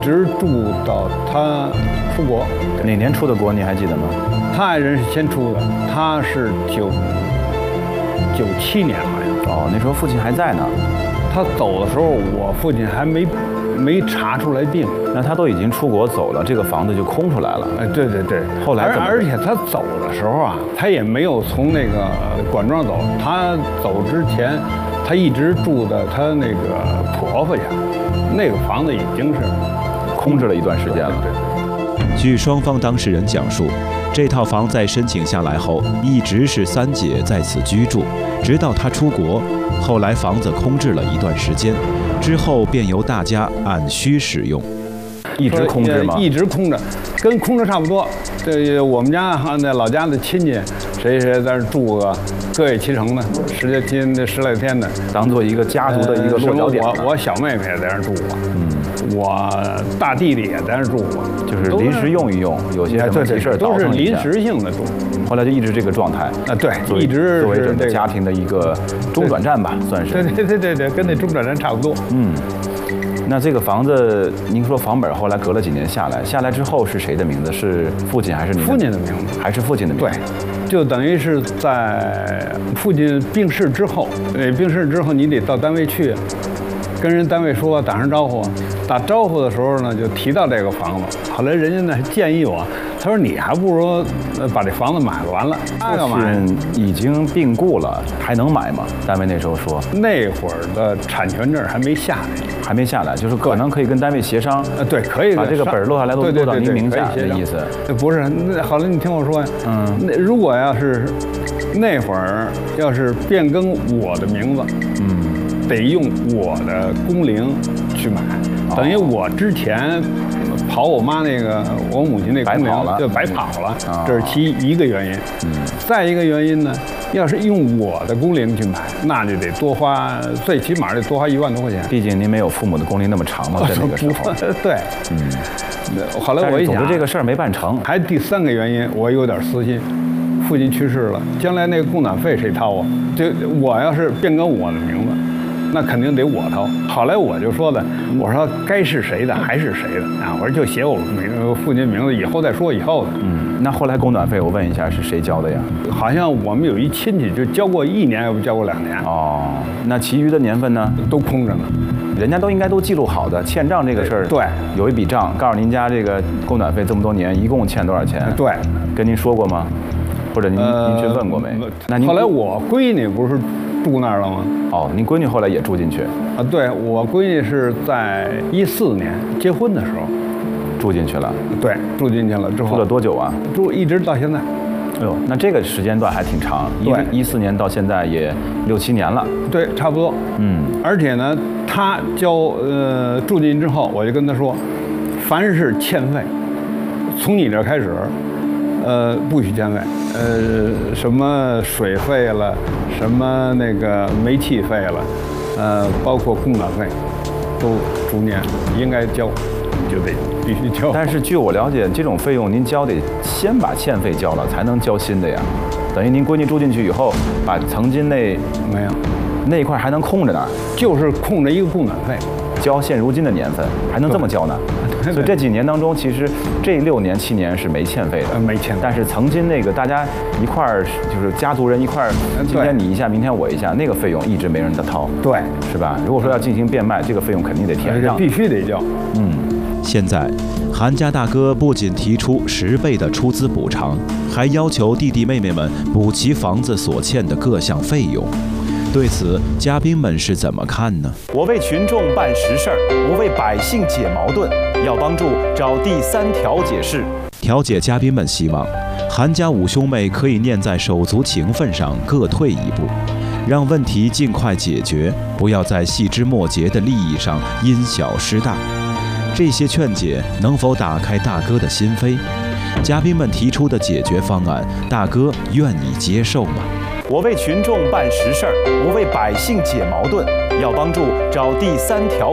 直住到他出国。 哪年出的国你还记得吗？ 他爱人是先出的，他是97年好像。 哦，那时候父亲还在呢。 他走的时候，我父亲还没查出来病。 那他都已经出国走了，这个房子就空出来了。 对对对。 后来而且他走的时候啊，他也没有从那个管庄走，他走之前，他一直住在他那个婆婆家，那个房子已经是空置了一段时间了。 对。 据双方当事人讲述，这套房在申请下来后，一直是三姐在此居住，直到她出国。后来房子空置了一段时间，之后便由大家按需使用。 一直空置吗？ 一直空着，跟空着差不多。这我们家那老家的亲戚，谁在这住个月7成的，10来天的， 当做一个家族的一个落脚点。 我小妹妹也在那住过，我大弟弟也在那住过， 就是临时用一用，有些什么急事都是临时性的住。 后来就一直这个状态啊，对，一直作为整个家庭的一个中转站吧，算是。 对，跟那中转站差不多。 那这个房子，您说房本后来隔了几年下来之后是谁的名字？是父亲还是您？ 父亲的名字， 还是父亲的名字？ 对，就等于是在父亲病逝之后，病逝之后你得到单位去，跟人单位说打声招呼。打招呼的时候呢，就提到这个房子。后来人家呢建议我，他说你还不如把这房子买了完了。 父亲已经病故了，还能买吗？单位那时候说， 那会儿的产权证还没下来， 就是可能可以跟单位协商。 对，可以把这个本落下来落到您名下的意思。 不是，后来你听我说，那如果要是那会儿要是变更我的名字，得用我的工龄去买，等于我之前跑我妈那个我母亲那工龄就白跑了，这是其一个原因。再一个原因呢，要是用我的工龄去买，那就得多花，最起码得多花1万多块钱。 毕竟您没有父母的工龄那么长嘛，在那个时候。 对，后来我一想， 总之这个事儿没办成。 还第3个原因，我有点私心。父亲去世了，将来那个供暖费谁掏啊？就我要是变更我的名字，那肯定得我掏。后来我就说的，我说该是谁的还是谁的啊？我说就写我父亲名字，以后再说以后的。 那后来供暖费我问一下是谁交的呀？ 好像我们有一亲戚就交过1年，要不交过2年。 哦，那其余的年份呢？ 都空着呢。 人家都应该都记录好的，欠账这个事儿。 对， 有一笔账，告诉您家这个供暖费这么多年一共欠多少钱？ 对， 跟您说过吗？或者您去问过没？ 那后来我闺女不是住那儿了吗？ 哦，您闺女后来也住进去？ 啊，对，我闺女是在14年结婚的时候住进去了。 对，住进去了之后住了多久啊？ 住一直到现在。 哎呦，那这个时间段还挺长。 对 ，14年到现在也6、7年了。 对，差不多。而且呢，她住进之后，我就跟她说，凡是欠费，从你这开始。不许欠费，什么水费了，什么那个煤气费了，包括供暖费，都逐年应该交，你就得必须交。 但是据我了解，这种费用您交得先把欠费交了，才能交新的呀。等于您闺女住进去以后，把曾经没有那一块还能空着呢， 就是空着一个供暖费， 交现如今的年份，还能这么交呢。所以这几年当中，其实这6年7年是没欠费的， 没欠。 但是曾经那个大家一块儿就是家族人一块儿，今天你一下，明天我一下，那个费用一直没人的掏， 对， 是吧？如果说要进行变卖，这个费用肯定得填上， 必须得交。 现在韩家大哥不仅提出10倍的出资补偿，还要求弟弟妹妹们补齐房子所欠的各项费用。对此，嘉宾们是怎么看呢？ 我为群众办实事儿，我为百姓解矛盾，要帮助找第3调解室。 调解嘉宾们希望，韩家5兄妹可以念在手足情分上各退一步，让问题尽快解决，不要在细枝末节的利益上因小失大。这些劝解能否打开大哥的心扉？嘉宾们提出的解决方案，大哥愿意接受吗？ 我为群众办实事儿，我为百姓解矛盾，要帮助找第3调